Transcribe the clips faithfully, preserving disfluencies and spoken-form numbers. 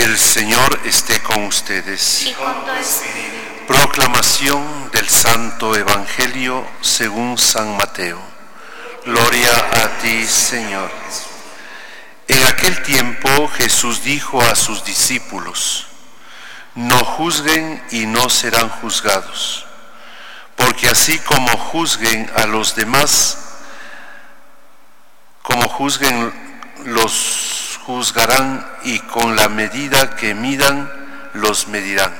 El Señor esté con ustedes. Y con tu espíritu. Proclamación del Santo Evangelio según San Mateo. Gloria a ti, Señor. En aquel tiempo Jesús dijo a sus discípulos: no juzguen y no serán juzgados, porque así como juzguen a los demás, como juzguen los juzgarán, y con la medida que midan los medirán.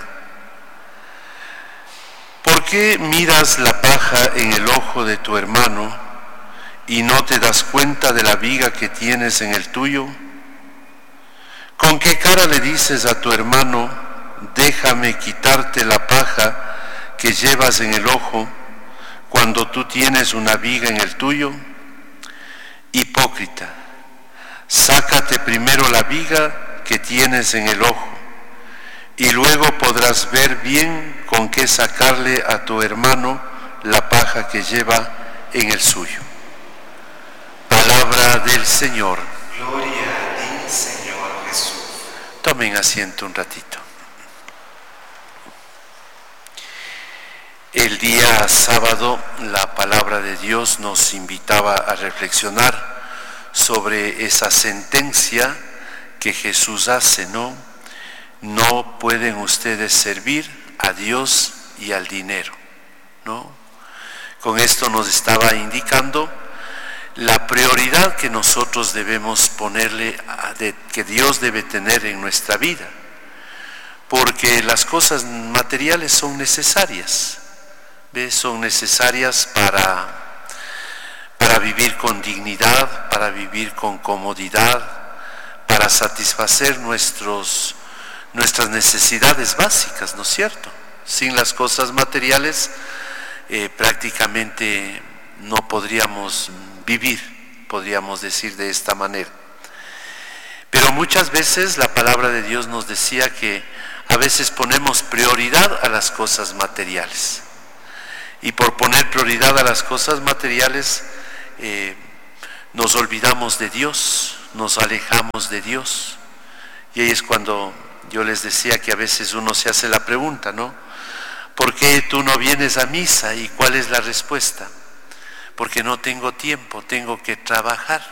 ¿Por qué miras la paja en el ojo de tu hermano y no te das cuenta de la viga que tienes en el tuyo? ¿Con qué cara le dices a tu hermano: déjame quitarte la paja que llevas en el ojo, cuando tú tienes una viga en el tuyo? Hipócrita, sácate primero la viga que tienes en el ojo, y luego podrás ver bien con qué sacarle a tu hermano la paja que lleva en el suyo. Palabra del Señor. Gloria a ti, Señor Jesús. Tomen asiento un ratito. El día sábado la palabra de Dios nos invitaba a reflexionar sobre esa sentencia que Jesús hace, ¿no? No pueden ustedes servir a Dios y al dinero, ¿no? Con esto nos estaba indicando la prioridad que nosotros debemos ponerle, a, de, que Dios debe tener en nuestra vida, porque las cosas materiales son necesarias, ¿ves? Son necesarias para para vivir con dignidad, para vivir con comodidad, para satisfacer nuestros, nuestras necesidades básicas, ¿no es cierto? Sin las cosas materiales eh, prácticamente no podríamos vivir, podríamos decir de esta manera. Pero muchas veces la palabra de Dios nos decía que a veces ponemos prioridad a las cosas materiales. Y por poner prioridad a las cosas materiales, Eh, nos olvidamos de Dios, nos alejamos de Dios. Y ahí es cuando yo les decía que a veces uno se hace la pregunta, ¿no? ¿Por qué tú no vienes a misa? ¿Y cuál es la respuesta? Porque no tengo tiempo, tengo que trabajar.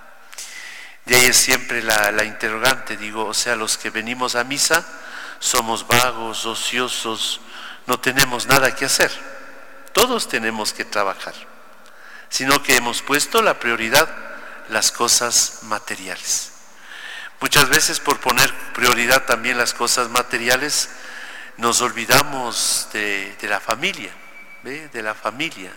Y ahí es siempre la, la interrogante, digo, o sea, los que venimos a misa somos vagos, ociosos, no tenemos nada que hacer. Todos tenemos que trabajar, sino que hemos puesto la prioridad las cosas materiales. Muchas veces por poner prioridad también las cosas materiales nos olvidamos de, de la familia, ¿ve? de la familia.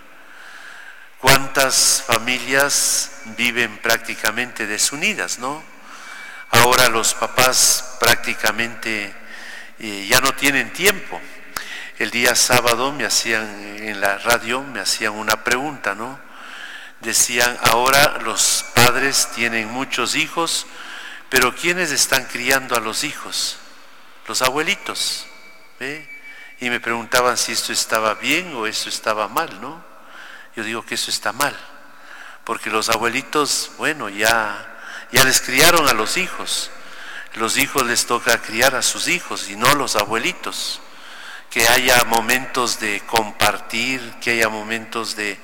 ¿Cuántas familias viven prácticamente desunidas, no? Ahora los papás prácticamente eh, ya no tienen tiempo. El día sábado me hacían en la radio, me hacían una pregunta, ¿no? Decían, ahora los padres tienen muchos hijos, pero ¿quiénes están criando a los hijos? Los abuelitos, ¿ve? Y me preguntaban si esto estaba bien o esto estaba mal, ¿no? Yo digo que eso está mal, porque los abuelitos, bueno, ya, ya les criaron a los hijos. Los hijos les toca criar a sus hijos y no los abuelitos. Que haya momentos de compartir, que haya momentos de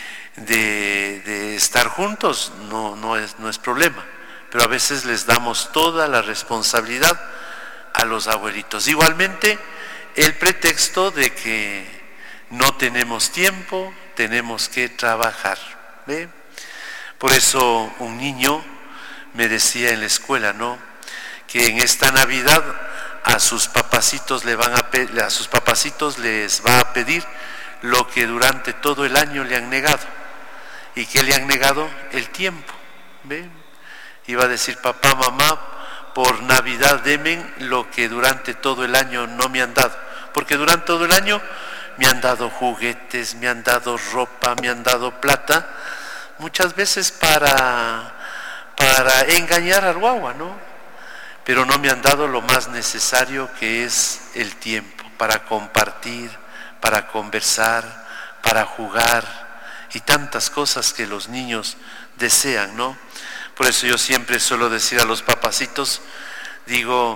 De, de estar juntos, no, no, es, no es problema, pero a veces les damos toda la responsabilidad a los abuelitos. Igualmente, el pretexto de que no tenemos tiempo, tenemos que trabajar, ¿ve? Por eso un niño me decía en la escuela, ¿no? Que en esta Navidad a sus papacitos le van a pe- a sus papacitos les va a pedir lo que durante todo el año le han negado. ¿Y qué le han negado? El tiempo, ¿ven? Iba a decir, papá, mamá, por Navidad denme lo que durante todo el año no me han dado, porque durante todo el año me han dado juguetes, me han dado ropa, me han dado plata, muchas veces para, para engañar al guagua, ¿no? Pero no me han dado lo más necesario, que es el tiempo, para compartir, para conversar, para jugar, y tantas cosas que los niños desean, ¿no? Por eso yo siempre suelo decir a los papacitos, digo,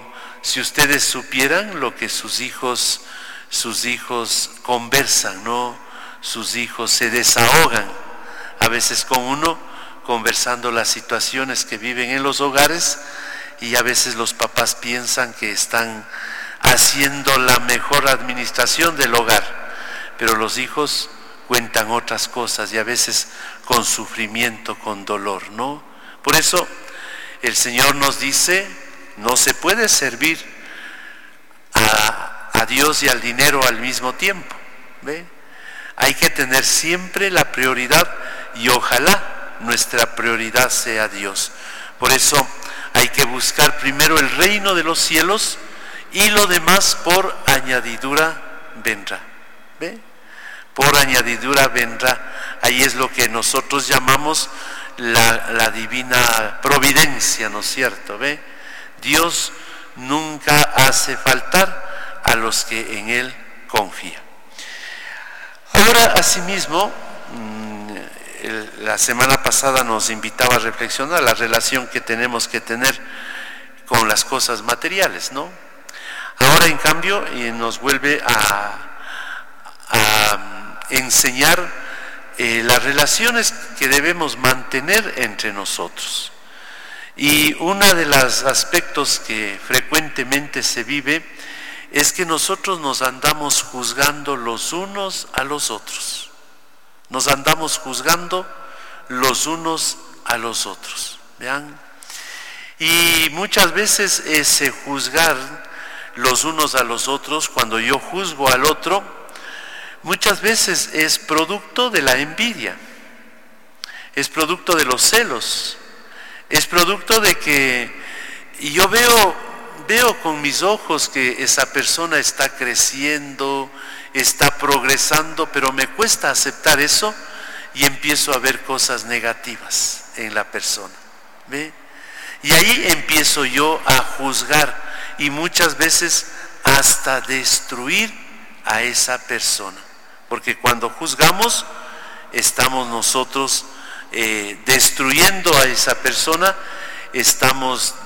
Si ustedes supieran lo que sus hijos, sus hijos conversan, ¿no? Sus hijos se desahogan a veces con uno, conversando las situaciones que viven en los hogares, y a veces los papás piensan que están haciendo la mejor administración del hogar, pero los hijos cuentan otras cosas y a veces con sufrimiento, con dolor, ¿no? Por eso el Señor nos dice, no se puede servir a, a Dios y al dinero al mismo tiempo, ¿ve? Hay que tener siempre la prioridad y ojalá nuestra prioridad sea Dios. Por eso hay que buscar primero el reino de los cielos y lo demás por añadidura vendrá, ¿ve? Por añadidura vendrá. Ahí es lo que nosotros llamamos la, la divina providencia, ¿no es cierto? ¿Ve? Dios nunca hace faltar a los que en Él confían. Ahora, asimismo, la semana pasada nos invitaba a reflexionar la relación que tenemos que tener con las cosas materiales, ¿no? Ahora, en cambio, nos vuelve a, a enseñar eh, las relaciones que debemos mantener entre nosotros. Y uno de los aspectos que frecuentemente se vive es que nosotros nos andamos juzgando los unos a los otros. Nos andamos juzgando los unos a los otros. ¿Vean? Y muchas veces ese juzgar los unos a los otros, cuando yo juzgo al otro, muchas veces es producto de la envidia, es producto de los celos, es producto de que yo veo Veo con mis ojos que esa persona está creciendo, está progresando, pero me cuesta aceptar eso y empiezo a ver cosas negativas en la persona, ¿ve? Y ahí empiezo yo a juzgar y muchas veces hasta destruir a esa persona, porque cuando juzgamos estamos nosotros eh, destruyendo a esa persona, estamos